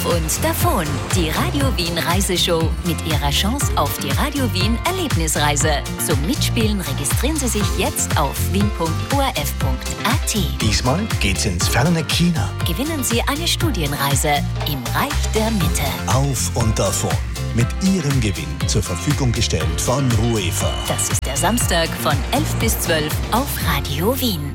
Auf und davon. Die Radio Wien Reiseshow mit ihrer Chance auf die Radio Wien Erlebnisreise. Zum Mitspielen registrieren Sie sich jetzt auf wien.orf.at. Diesmal geht's ins ferne China. Gewinnen Sie eine Studienreise im Reich der Mitte. Auf und davon. Mit Ihrem Gewinn zur Verfügung gestellt von UEFA. Das ist der Samstag von 11 bis 12 auf Radio Wien.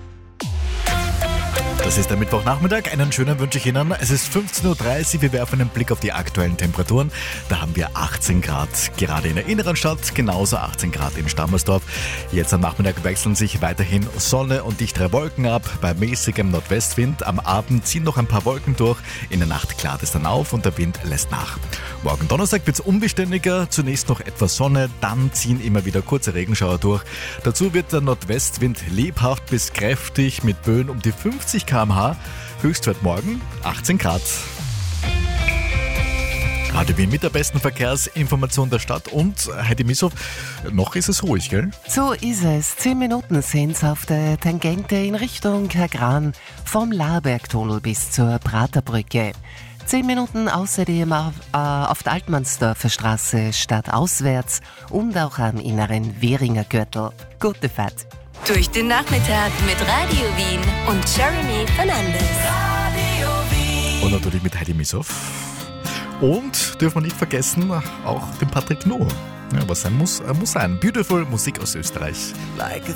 Das ist der Mittwochnachmittag. Einen schönen wünsche ich Ihnen. Es ist 15.30 Uhr. Wir werfen einen Blick auf die aktuellen Temperaturen. Da haben wir 18 Grad gerade in der inneren Stadt, genauso 18 Grad in Stammersdorf. Jetzt am Nachmittag wechseln sich weiterhin Sonne und dichtere Wolken ab. Bei mäßigem Nordwestwind. Am Abend ziehen noch ein paar Wolken durch. In der Nacht klart es dann auf und der Wind lässt nach. Morgen Donnerstag wird es unbeständiger. Zunächst noch etwas Sonne, dann ziehen immer wieder kurze Regenschauer durch. Dazu wird der Nordwestwind lebhaft bis kräftig mit Böen um die 50 km/h. Höchstwert morgen 18 Grad. Radio Wien mit der besten Verkehrsinformation der Stadt und Heidi Mishoff, noch ist es ruhig, gell? So ist es. 10 Minuten sind es auf der Tangente in Richtung Hergran vom Lahrbergtunnel bis zur Praterbrücke. 10 Minuten außerdem auf der Altmannsdorfer Straße stadtauswärts und auch am inneren Währinger Gürtel. Gute Fahrt. Durch den Nachmittag mit Radio Wien und Jeremy Fernandes. Radio Wien. Und natürlich mit Heidi Mishoff. Und dürfen wir nicht vergessen, auch den Patrick Noh. Ja, was sein muss, muss sein. Beautiful Musik aus Österreich. Like a